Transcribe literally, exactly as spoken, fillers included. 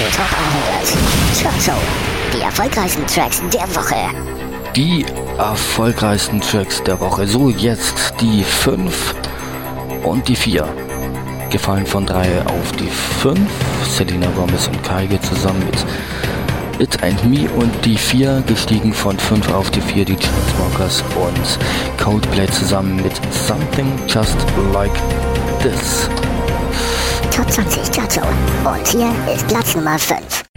Radio Top hundert. Chart Show. Die erfolgreichsten Tracks der Woche. Die erfolgreichsten Tracks der Woche. So, jetzt die fünf und die vier. Gefallen von drei auf die fünf. Selena Gomez und Kygo zusammen mit It and Me. Und die vier gestiegen von fünf auf die vier. Die Chainsmokers und Coldplay zusammen mit Something Just Like This. Top zwanzig Chart Show. Und hier ist Platz Nummer fünf.